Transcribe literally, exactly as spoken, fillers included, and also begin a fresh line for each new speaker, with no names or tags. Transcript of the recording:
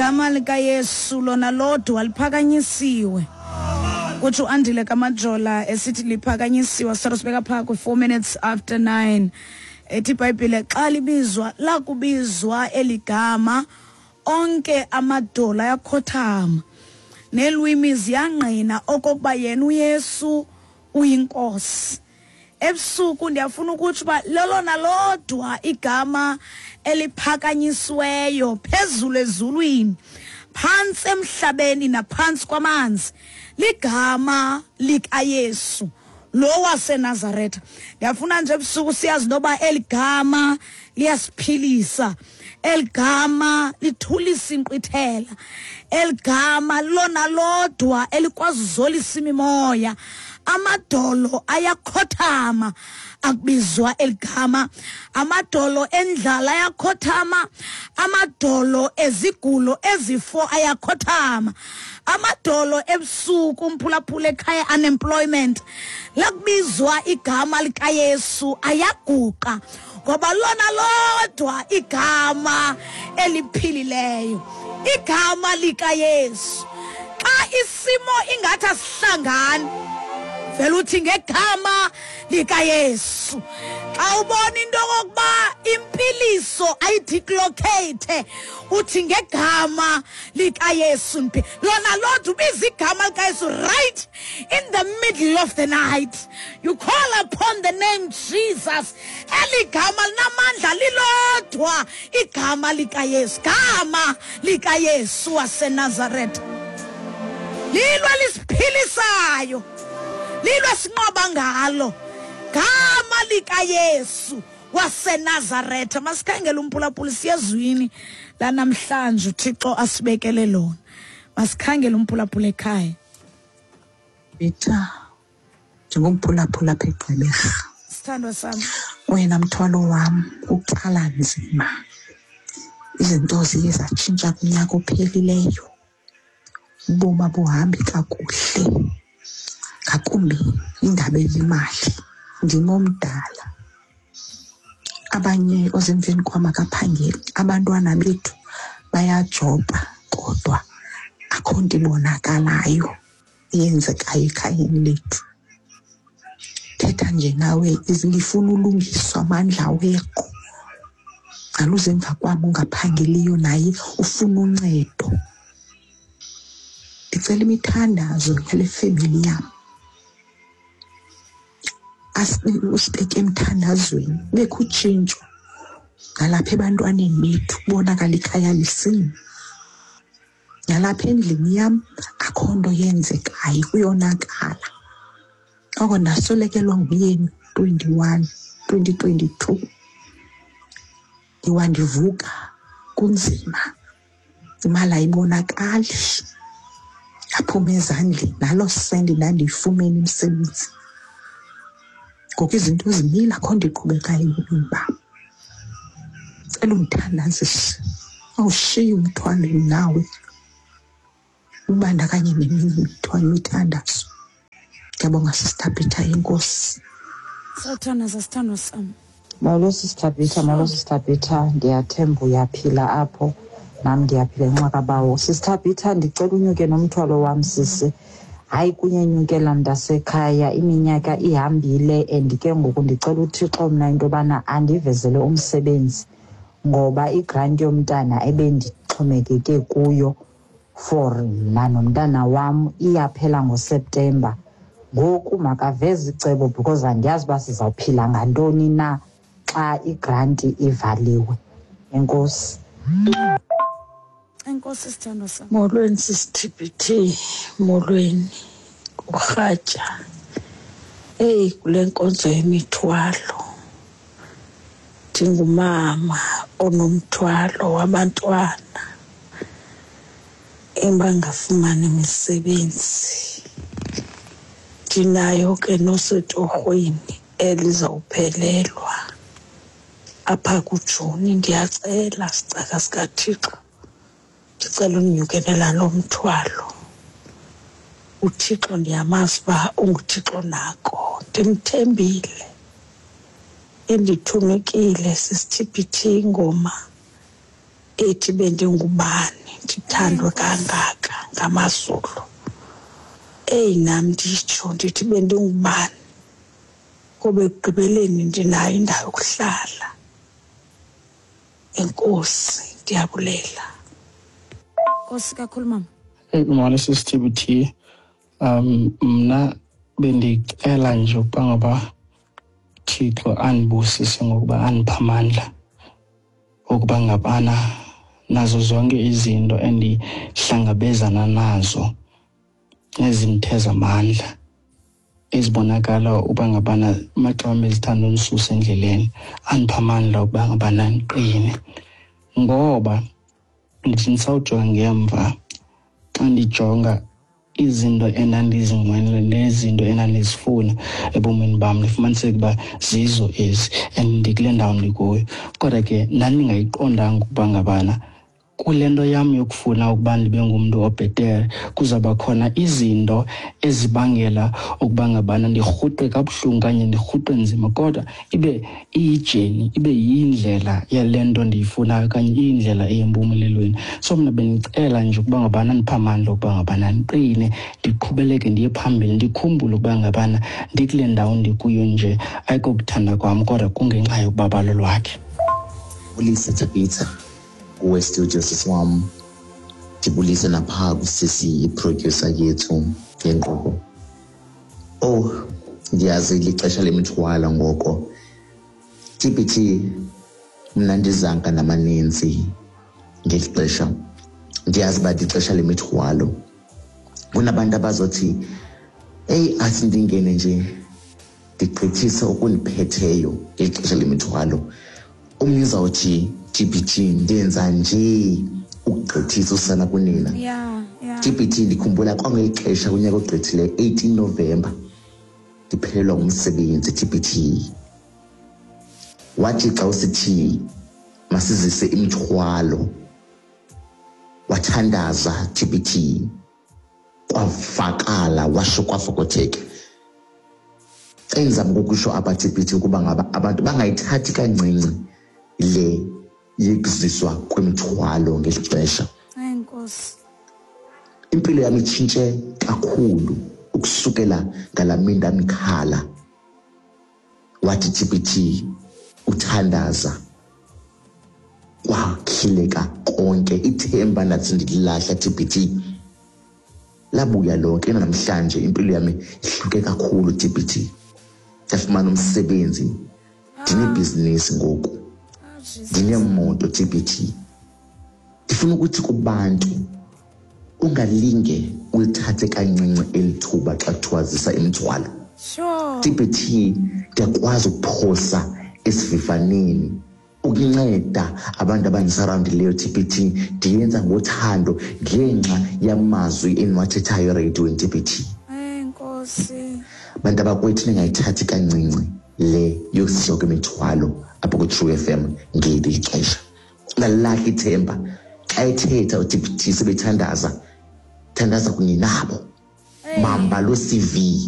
igama lika Yesu lona lodwa liphakanyisiwe. Kuthi Andile Kamajola esithi liphakanyisiwe sarosibeka pha ku four minutes after nine. Ethi iBhayibhile xa libizwa la kubizwa eligama onke amadola yakhothama nelwimi ziyangqina okokuba yena uYesu uyinkosi. Ebusuku ndiyafuna ukuthi ba lolona lodwa igama eliphakanyisiweyo phezulu ezulwini phansi emhlabeni naphansi kwamanzi ligama lika Yesu lo waseNazaretha. Ndiyafuna nje ebusuku siyazi noba eligama liyasiphilisa, eligama lithulisa inqwithela, eligama lona lodwa elikwazi uzolisa imimoya. Amadolo ayakhothama akubizwa eligama, amadolo endlala ayakhothama, amadolo ezigulo ezifo ayakhothama, amadolo ebusuku umphulaphula ekhaya unemployment lakubizwa igama lika Yesu ayaguqa ngoba lona lodwa igama eliphilileyo, igama lika Yesu. Xa isimo ingathi asihlangani vele uthi ngegama lika Yesu. Xa ubona into kokuba impiliso ayidislocate uthi ngegama lika Yesu. Lona lodwa ubiza igama lika Yesu right in the middle of the night. You call upon the name Jesus. Eligama linamandla lilodwa igama lika Yesu. Gama lika Yesu waseNazaretha lilo lisiphilisayo, lilo sinqoba ngalo, gama lika Yesu waseNazaretha. Masikhangela umphulaphula siyezwini la namhlanje uThixo asibekele lona. Masikhangela umphulaphula ekhaya.
Bita njengomphulaphula pheqeleka.
Sithandwa sami,
wena mthwalo wami uqala nzima. Izinto ziye zatshintsha kunyaka ophelileyo. Uboma buhambi kakuhle. Ngakumbi indaba yemali. Ndimomdala. Abanye ozemveni kwama kaphangeli, abantwana bethu bayajoba kodwa akho nto ibonakalayo yenzekayo ekhayeni lethu. Thetha nje nawe izingifuna ulungiswa amandla weqo. Aluze emva kwami ungaphangeliyo naye ufuna uncedo. Ndicela imithandazo yale family yami. Usibeke emthandazweni bekho utshintsho ngalapha ebantwaneni bethu bonakala ikhaya lisini. Nalapha endlini yami akho nto yenzekayo kuyonakala. Oko ndasolekelwa nguyeni twenty-one twenty twenty-two. Iwandivuka kunzima. Imali ayibonakali. Aphuma ezandleni nalo sendi ndandiyifumene imisebenzi. Ngoku izinto zimile akho nto iqhubekayo ebomini bam. Cela undithandazise. Awushiye umthwalo nawe ubandakanye neminye imithwalo imithandazo. Ngiyabonga Sister Peter, inkosi.
Sathana sasithandwa sami.
Malo Sister Peter, malo Sister Peter, ndiyathemba uyaphila apho. Nami ndiyaphila nxaka bawo. Sister Peter, ndicela unyuke nomthwalo wami sisi. Hayi kunyenyukela ndasekhaya iminyaka ihambile and ke ngoku ndicela uThixo mina into bana andivezele umsebenzi ngoba igrant yomntana ebendixhomekeke kuyo for nanomntana wam iyaphela ngoSeptember. Ngoku makaveze icebo because andiyazi uba sizawuphila ngantoni na xa igrant ivaliwe. Enkosi.
Enkosi sithandwa sami.
Molweni Sister Peter, molweni urhatya. Hey kule nkonzo yemithwalo. Ndingumama onomthwalo wabantwana embangafumani imisebenzi. Ndinayo ke nosetorhweni elizawuphelelwa apha kuJuni. Ndiyacela sicaka sikaThixo, ndicela uninyukelela lo mthwalo. uThixo ndiyamazi uba unguThixo nako, ndimthembile, endithumekile Sister Peter ingoma ethi bendingubani ndithandwe kangaka ngamaZulu. Eyi nam nditsho ndithi bendingubani kuba ekugqibeleni ndinayo indawo yokuhlala. Enkosi, ndiyabulela.
Nkosi kakhulu mama.
Ngibona sisithibithi um mna bendicela nje ukuba ngaba Thixo andibusise ngokuba andipha amandla ukuba ngabana nazo zonke izinto endihlangabezana nazo ezimtheza amandla ezibonakala uba ngabana maxawambe ezithanda undisusa endleleni, andipha amandla ukuba ngabana ndiqine, ngoba ndithi ndisawujonga ngemva xa ndijonga izinto endandizinqwenela nezinto endandizifuna ebomini bam ndifumaniseke uba zizo ezi and ndikule ndawo ndikuyo. Kodwa ke ndandingayiqondanga ukuba ngabana kule nto yam yokufuna ukuba ndibe ngumntu obhetere kuzawuba khona izinto ezibangela ukuba ngabana ndirhuqe kabuhlungu kanye ndirhuqe nzima, kodwa ibe iyijeni, ibe yindlela yale nto ndiyifunayo kanye iyindlela eyempumelelweni. So mna bendicela nje ukuba ngabana ndipha amandla ukuba ngabana ndiqine, ndiqhubeleke ndiye phambili, ndikhumbule ukuba ngabana ndikule ndawo ndikuyo nje ayikokuthanda kwam kodwa kungenxa yokubabalo lwakhe.
Bulisa Tabitha kuwe studio sisi wam, ndibulise napha kusisi iproducer yethu yenkqubo. Oh, ndiyazi lixesha lemithwalo ngoko. T B T mna ndizanka namaninzi ngeli xesha. Ndiyazi uba lixesha lemithwalo. Kunabantu abazothi eyi athi ndingene nje ndigqithise okundiphetheyo ngeli xesha lemithwalo. Umnye uzawuthi T B T ndenza nje ukugqithisa usana kunina.
Yeah, yeah.
T B T ndikhumbula kwangeli xesha kunyaka ogqithileyo eighteen November ndiphelelwa ngumsebenzi. T B T wathi xa usithi masizise imithwalo wathandaza. T B T kwavakala washo kwafokotheka. Enzama ukusho apha T B T ukuba ngaba abantu bangayithathi kancinci le yekuziswa kwemithwalo ngeli xesha.
Enkosi.
Impilo yami itshintshe kakhulu ukusukela ngalamini amikhala. Wathi T B T uthandaza kwakhileka konke, ithemba nathi ndililahla T B T labuya lonke. Namhlanje impilo yami ihluke kakhulu T B T. Ndafumana umsebenzi, ndinebhizinisi ngoku, ndinemoto T B T. Ndifuna ukuthi kubantu ungalinge ulithathe kancinci elithuba xa kuthiwazisa imithwalo.
Sure.
T B T ndiyakwazi ukuphosa esivivaneni ukunceda abantu abandisarawundileyo. T B T ndiyenza ngothando ngenxa yamazwi endiwathethayo ereyidweni. T B T
Enkosi.
bantu abakwethu ningayithathi kancinci le yokusiswa kwemithwalo apho ku-True F M ngeli xesha. Lalilahla ithemba xa ethetha u-T B T sebethandaza, thandaza kunye nabo. Mamba lo C V.